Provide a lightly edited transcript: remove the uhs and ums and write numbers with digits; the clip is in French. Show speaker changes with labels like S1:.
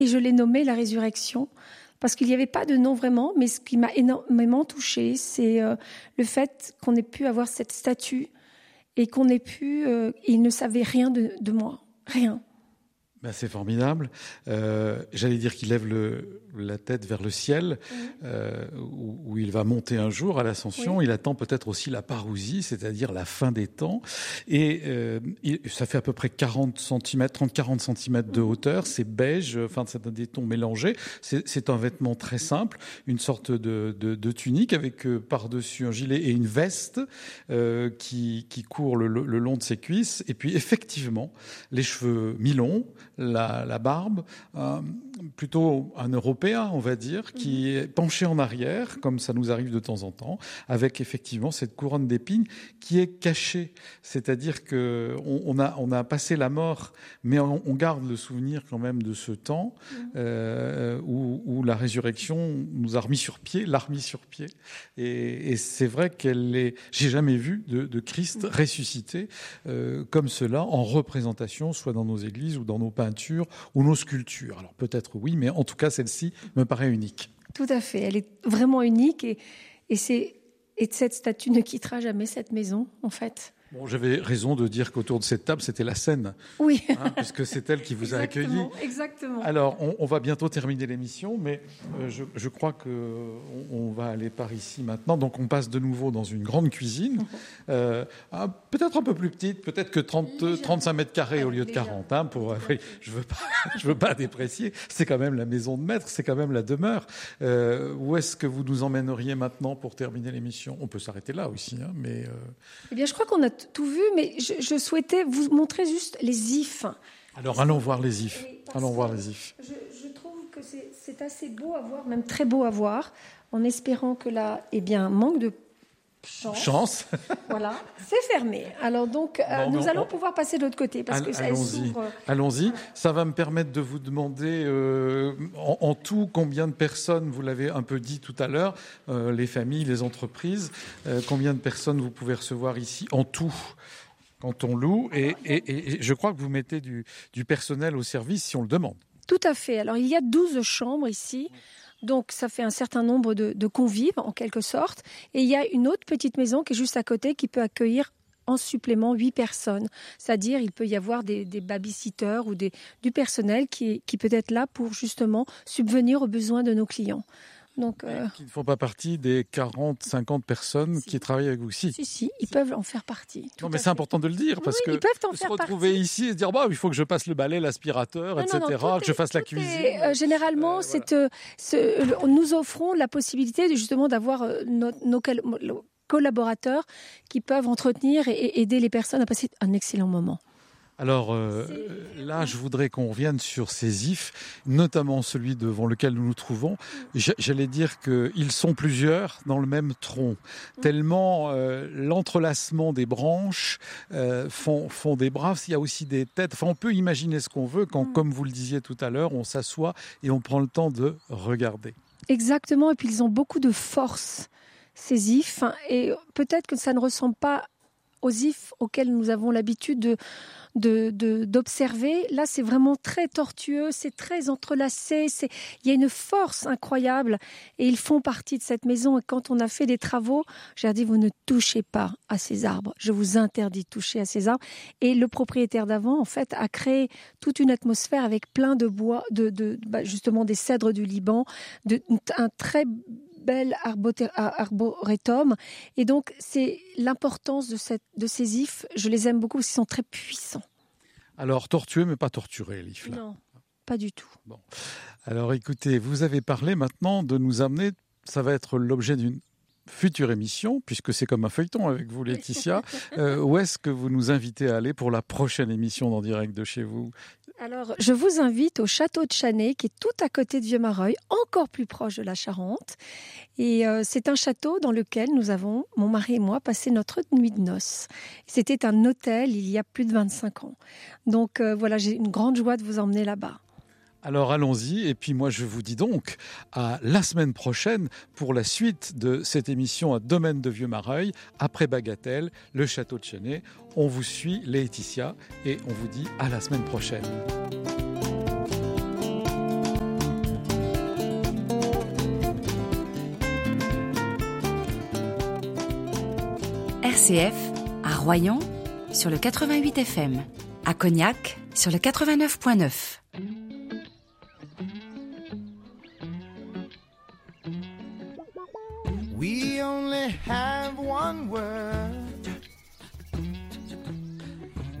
S1: Et je l'ai nommé la résurrection, parce qu'il n'y avait pas de nom vraiment, mais ce qui m'a énormément touchée, c'est le fait qu'on ait pu avoir cette statue et qu'on ait pu... il ne savait rien de moi, rien.
S2: Ben, c'est formidable. J'allais dire qu'il lève la tête vers le ciel, où il va monter un jour à l'ascension. Oui. Il attend peut-être aussi la parousie, c'est-à-dire la fin des temps. Et ça fait à peu près 40 cm, 30-40 cm de hauteur. C'est beige, enfin, c'est des tons mélangés. C'est un vêtement très simple, une sorte de tunique avec par-dessus un gilet et une veste qui court le long de ses cuisses. Et puis, effectivement, les cheveux mi-longs, la barbe, plutôt un Européen, on va dire, qui est penché en arrière, comme ça nous arrive de temps en temps, avec effectivement cette couronne d'épines qui est cachée. C'est-à-dire qu'on a passé la mort, mais on garde le souvenir quand même de ce temps où la résurrection nous a l'a remis sur pied. Et c'est vrai j'ai jamais vu de Christ ressuscité comme cela, en représentation, soit dans nos églises ou dans nos peintures ou nos sculptures. Alors peut-être oui, mais en tout cas celle-ci me paraît unique.
S1: Tout à fait, elle est vraiment unique et cette statue ne quittera jamais cette maison en fait.
S2: Bon, j'avais raison de dire qu'autour de cette table, c'était la scène.
S1: Oui.
S2: Puisque c'est elle qui vous a accueilli.
S1: Exactement.
S2: Alors, on va bientôt terminer l'émission, mais je crois qu'on va aller par ici maintenant. Donc, on passe de nouveau dans une grande cuisine, peut-être un peu plus petite, peut-être que 35 mètres carrés au lieu de 40. Oui, je veux pas déprécier. C'est quand même la maison de maître, c'est quand même la demeure. Où est-ce que vous nous emmèneriez maintenant pour terminer l'émission ? On peut s'arrêter là aussi, mais...
S1: Eh bien, je crois qu'on a tout vu, mais je souhaitais vous montrer juste les ifs.
S2: Alors, allons voir les ifs.
S1: Je trouve que c'est assez beau à voir, même très beau à voir, en espérant que là, manque de chance. Voilà, c'est fermé. Alors donc, nous allons pouvoir passer de l'autre côté, parce que ça s'ouvre.
S2: Allons-y. Ça va me permettre de vous demander en tout combien de personnes, vous l'avez un peu dit tout à l'heure, les familles, les entreprises, combien de personnes vous pouvez recevoir ici en tout quand on loue, et je crois que vous mettez du personnel au service si on le demande.
S1: Tout à fait. Alors, il y a 12 chambres ici. Donc, ça fait un certain nombre de convives, en quelque sorte. Et il y a une autre petite maison qui est juste à côté, qui peut accueillir en supplément 8 personnes. C'est-à-dire, il peut y avoir des babysitters ou du personnel qui peut être là pour justement subvenir aux besoins de nos clients. Donc,
S2: qui ne font pas partie des 40-50 personnes qui travaillent avec vous.
S1: Si, ils peuvent en faire partie.
S2: Non, mais c'est important de le dire, parce que se retrouver ici et se dire il faut que je passe le balai, l'aspirateur, etc., que je fasse la cuisine.
S1: Généralement, nous offrons la possibilité justement d'avoir nos collaborateurs qui peuvent entretenir et aider les personnes à passer un excellent moment.
S2: Alors là, je voudrais qu'on revienne sur ces ifs, notamment celui devant lequel nous nous trouvons. J'allais dire qu'ils sont plusieurs dans le même tronc, tellement l'entrelacement des branches font des bras. Il y a aussi des têtes. Enfin, on peut imaginer ce qu'on veut quand, comme vous le disiez tout à l'heure, on s'assoit et on prend le temps de regarder.
S1: Exactement, et puis ils ont beaucoup de force, ces ifs, et peut-être que ça ne ressemble pas aux ifs auxquels nous avons l'habitude d'observer. Là, c'est vraiment très tortueux, c'est très entrelacé, il y a une force incroyable et ils font partie de cette maison. Et quand on a fait des travaux, j'ai dit, vous ne touchez pas à ces arbres. Je vous interdis de toucher à ces arbres. Et le propriétaire d'avant, en fait, a créé toute une atmosphère avec plein de bois, justement des cèdres du Liban, un très bel arboretum. Et donc, c'est l'importance de ces ifs. Je les aime beaucoup parce qu'ils sont très puissants.
S2: Alors, tortueux, mais pas torturé, l'if, là.
S1: Non, pas du tout.
S2: Bon. Alors, écoutez, vous avez parlé maintenant de nous amener, ça va être l'objet d'une future émission, puisque c'est comme un feuilleton avec vous, Laetitia. Où est-ce que vous nous invitez à aller pour la prochaine émission d'En Direct de chez vous ?
S1: Alors, je vous invite au château de Chanay, qui est tout à côté de Vieux-Mareuil, encore plus proche de la Charente. Et c'est un château dans lequel nous avons, mon mari et moi, passé notre nuit de noces. C'était un hôtel il y a plus de 25 ans. Donc voilà, j'ai une grande joie de vous emmener là-bas.
S2: Alors allons-y, et puis moi je vous dis donc à la semaine prochaine pour la suite de cette émission à Domaine de Vieux-Mareuil, après Bagatelle, le château de Chanay. On vous suit, Laetitia, et on vous dit à la semaine prochaine.
S3: RCF, à Royan, sur le 88 FM, à Cognac, sur le 89.9.
S4: We only have one world,